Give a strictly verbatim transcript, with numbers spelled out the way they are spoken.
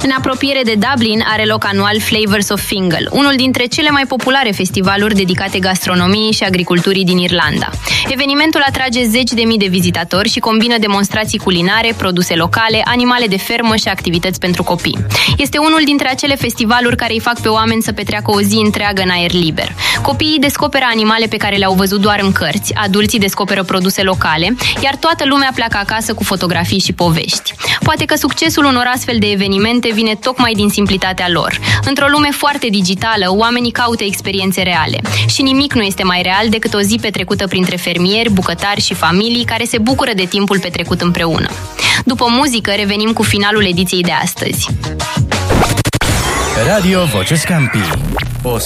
În apropiere de Dublin are loc anual Flavours of Fingal, unul dintre cele mai populare festivaluri dedicate gastronomiei și agriculturii din Irlanda. Evenimentul atrage zeci de mii de vizitatori și combină demonstrații culinare, produse locale, animale de fermă și activități pentru copii. Este unul dintre acele festivaluri care îi fac pe oameni să petreacă o zi întreagă în aer liber. Copiii descoperă animale pe care le-au văzut doar în cărți, adulții descoperă produse locale, iar toată lumea pleacă acasă cu fotografii și povești. Poate că succesul unor astfel de evenimente vine tocmai din simplitatea lor. Într-o lume foarte digitală, oamenii caută experiențe reale. Și nimic nu este mai real decât o zi petrecută printre fermieri, bucătari și familii care se bucură de timpul petrecut împreună. După muzică, revenim cu finalul ediției de astăzi. Radio Voce Scampii.